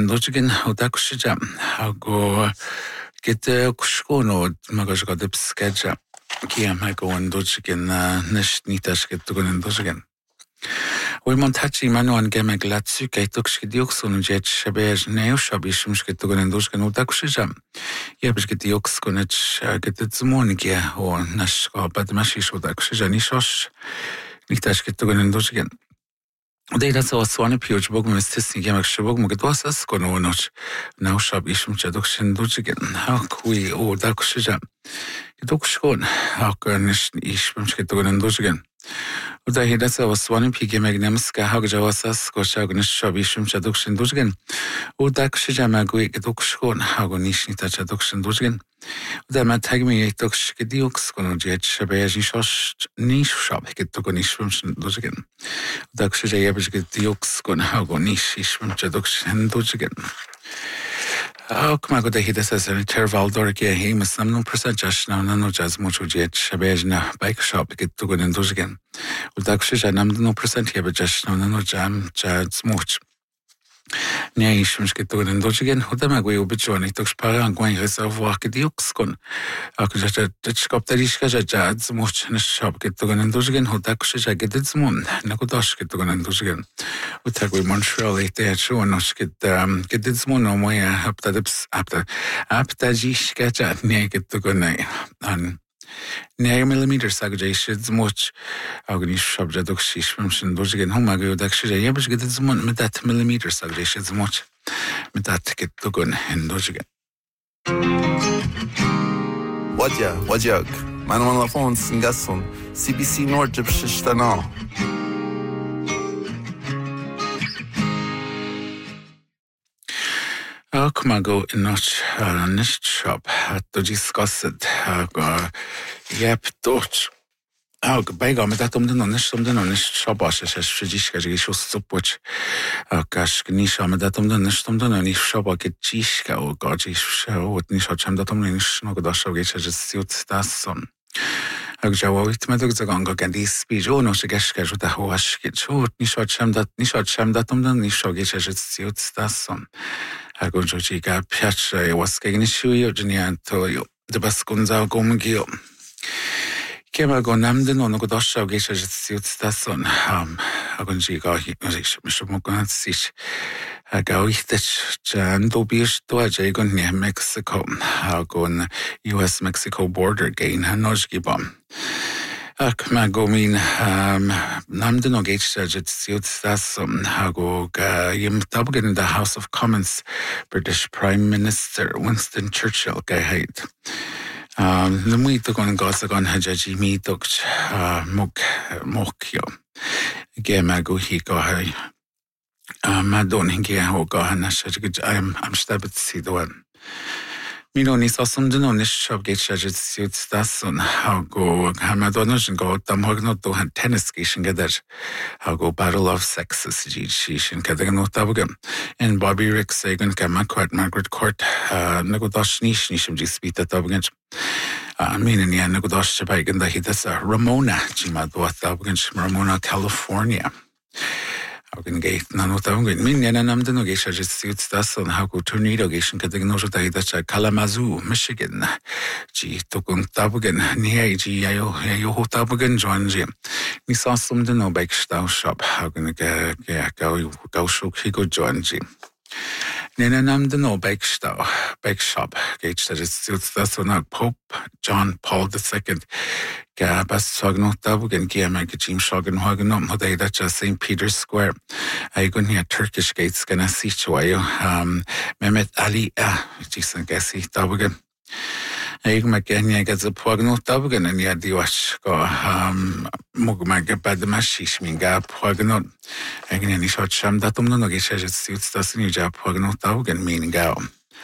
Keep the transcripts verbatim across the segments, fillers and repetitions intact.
an dojigin o dakushija hago gete kushkono magaga de pskeja kia mago an dojigin nish nitash getugun an dojigin. We montachi manu an geme glatsu kai tukshki dioksun jet shabej neo shabishum getugun an dojigin o dakushija. Yebs get diokskunich get zmonigia o nashka badmashish o dakushija nishosh nitash getugun an dojigin. They that's all swan appears book was testing gamak shabog mugdwas as kono noch now shab ishum chaduction dujigen how kui o dakushija gedukshkon how garnish ishum chketugan dujigen Uda he that's all swan pig magnamska how jawasas ko shagnish shab ishum chaduction dujigen o dakushija magui gedukshkon how gonish nita chaduction dujigen Uda ma tag me tuksh gediux kono jet shabej shosh nish shab getugan ishum dujigen Dakushija yebs get diux gon hago nish ishum chaduks hendujigen. How come I go to hit us as an interval dorkia he must some no percent just now no jazz mucho jet shabejna bike shop get to go in dujigen. Dakushija nam no percent here but just now no jam jazz much. Nee ishum getugen in dujigen hodama go ubichoni tuksh para angwan reservoir gediux gon. Akujata tchkop tarishka jazz much na shop getugen in dujigen hodakushija geditsmon nakudash getugen in dujigen. Utagwe Montreal ite show no skit geditsmon no moya hapta dips apta apta jishka ja nee getugen an nine millimeters sagajashid much agni shabja dukshish mumshin dujigen homago dakshija yebish geditsmon mit that millimeters sagajashid much mit that getugen in dujigen. Wadja, wadjak. Man on la phone singason. C B C Nord jibshishtana. Akmago in notch nish shop at to discuss it. Yep, toch. Ag bega met dat om de nish om de nish shabash es shijishka jisho supwich. Akash nisha met dat om de nish om de nish shabak jishka o gajish o nish hacham dat om nish no godash gecha jisiut tasson. Ag jawawit medok zaganga gandhi speech o no shigeshka juta hoash gechot nish hacham dat nish hacham dat om de nish gecha jisiut tasson. Agon jojiga piace was gegen shuyo jnianto de baskunza gomgio. Kemago namden ono godasha gecha jisiut tasson. Um agon jiga hish mishmogan sich. Agao ihtech jan dobish to ajagon near Mexico. Agon U S Mexico border gain hanojgibam. Ak magomin um namden og gecha jisiut tasson. Hago yim tabgen in the House of Commons British Prime Minister Winston Churchill gahait. Um, the muito gon gosa gon hajaji mi dokch mok mokyo. Gemago hi go hai. Madon hinge ho go hanashaj I'm I'm stabit si doan. Mino nis asum den on nish shop gate shajit suit stasun how go hamadonaj go tam hogno to han tennis gishin gedar how go battle of sexes g shishin kadagno tabugam and Bobby Rick Sagan kama quite Margaret Court nagodash nish nishim ji spita tabugam I mean in the nagodash chabagan da hitas Ramona jima do tabugam Ramona California Hagen gate nanotavun min yana namden og geisha jisiut stason hago tornado geishin kadagno jota hidacha Kalamazoo Michigan ji tokun tabugen nie ji yayo yayo hotabugen joinji mi sasum den no backstau shop hagen ge ge go go shuk higo joinji Nena namden no backstau back shop geisha jisiut stason Pope John Paul the Second Gabas Sagno Tabugan Giamak Jim Shogan Haganum Hodacha Saint Peter's Square. I go near Turkish gates gonna see Chuayo um Mehmet Ali ah Jason Gassi Tabugan. I Magania gets a Pogno Tabugan and Yadiwash go um Mugmaga Badmashish Minga Pogno. I can any short sham datum no gesha suits das new job Pogno Tabugan meaning go.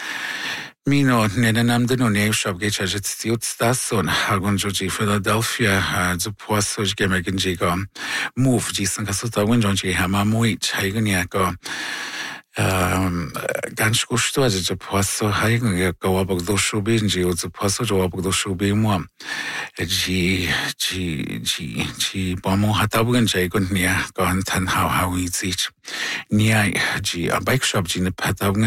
Mino nenamden on name shop gecha jisiut stason hagon joji Philadelphia zu poasoj gemegan jigo move jisan kasuta winjonji hama muich haigania go um ganz gusto also zu poaso haigen go abog do shubin ji zu poaso jo abog do shubin mo ji ji ji ji bomo hatabugan jaigon nia go han tan how how we sich nia ji a bike shop ji ne patabugan